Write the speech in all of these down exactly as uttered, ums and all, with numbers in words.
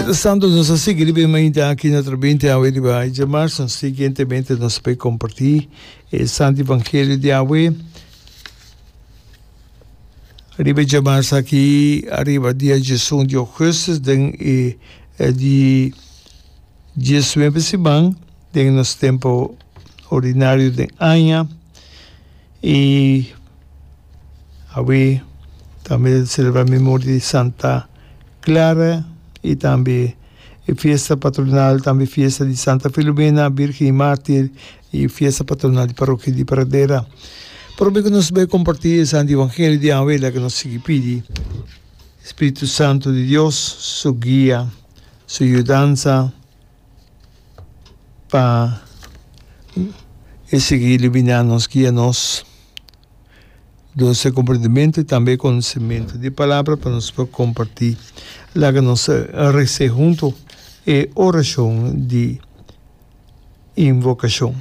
Espírito Santo nos assegura aqui na trabente a Yahweh vai chamar, são seguintemente nós vai compartilhar o Santo Evangelho de Yahweh. Arriba chamar aqui, arriba dia de São de Augustus, den e de Jesus Simão, den nosso tempo ordinário de Anha, e Yahweh também celebra a memória de Santa Clara, e também a festa patronal, também festa de Santa Filomena, Virgem e Mártir, e festa patronal de Paróquia de Pradera. Por que nós vamos compartilhar o Santo Evangelho de Yahweh, que nos sigue pedi. Espírito Santo de Deus, sua guia, sua ajudança, para seguir iluminar-nos, guia-nos, doce compreendimento e também conhecimento de palavra para nos compartilhar. Lá que nós recebemos junto é oração de invocação.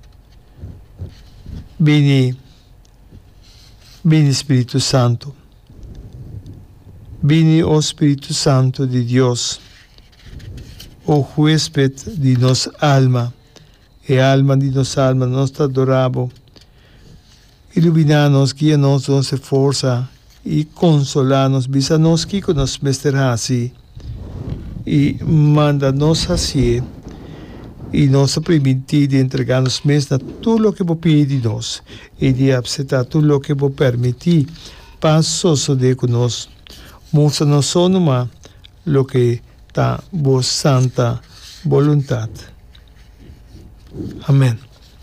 Bem, bem Espírito Santo, bem o Espírito Santo de Deus, o huésped de nossa alma, e a alma de nossa alma nos adoramos. Iluminar-nos, guia-nos, nossa força e consolar-nos, visa-nos que nos mesterase e manda-nos assim e nos permitir de entregar-nos mesmo tudo o que vos pede de nós e de aceitar tudo o que vos permitir para suceder conosco. Mostra-nos só numa o que está vos santa vontade. Amém.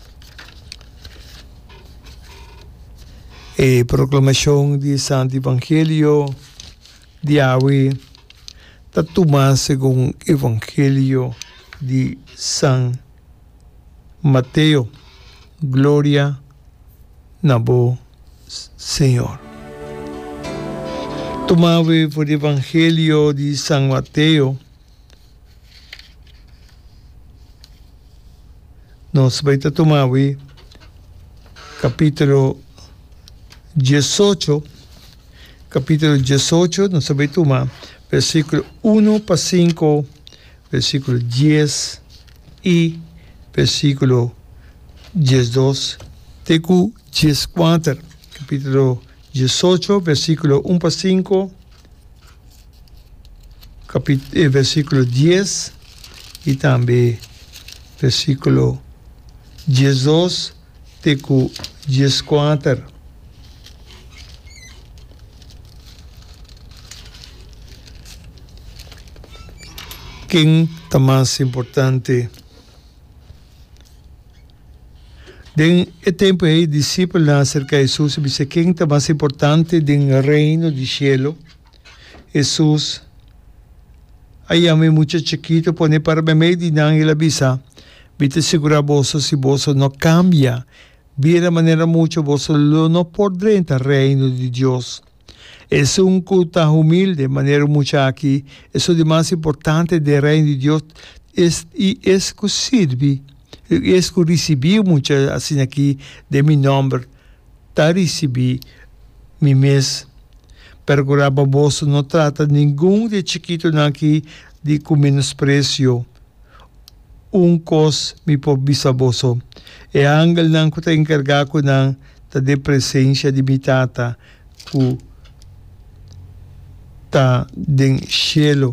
E proclamação do Santo Evangelho de Yahweh, está tomada segundo o Evangelho de São Mateus. Glória na voz, Senhor. Tomado por Evangelho de São Mateus, nós vamos tomar capítulo dezoito, capítulo dezoito, nós vamos tomar versículo um para cinco, versículo dez e versículo doze, tecu quatro, capítulo dezoito, versículo um para cinco, capítulo, versículo dez e também versículo doze, tecu quatro. Quem está mais importante? Den o tempo aí, discípulos acerca de Jesus, disse quem está mais importante no reino do céu? Jesus, aí a mim muito chiquito, pone para mim de não ele avisa, vite segurar bolso se bolso não cambia, vira maneira muito bolso não podrá entrar no reino de Deus. É um culto humilde, de maneira muito aqui. Isso é o mais importante do reino de Deus. E é que serve, é que recebi muito assim aqui de meu nome, para receber meu mês. Pergurar para você, não trata nenhum de chiquito aqui de com menosprecio. Um cos me pode bisa você. E a angel não está encarregado com a de presença de minha tata, com está den cielo.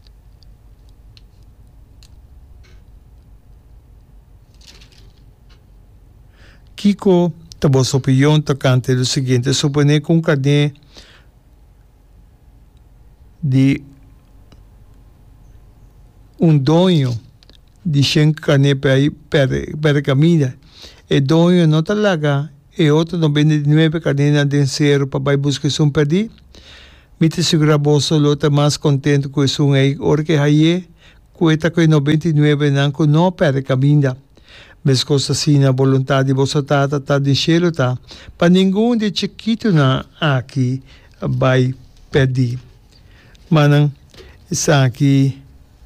Kiko, ta vossa opinião tocante o seguinte, supone que um cadê de um dono de cem carne per, per, per caminho, e dono não talaga, e outro não vende nove carne de zero para buscar um perdi. Me te segura bolso lota mais contente com isso aí, porque aí cuesta com noventa e nove não com não perde caminho. Mas coisa assim na vontade de você tá tá de cheiro tá, para nenhum de chiquito na aqui vai perder. Mas isso aqui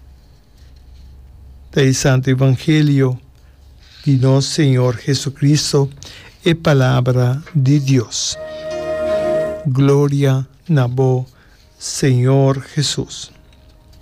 tem Santo Evangelho de nosso Senhor Jesucristo e palavra de Deus. Glória na voz, Senhor Jesus.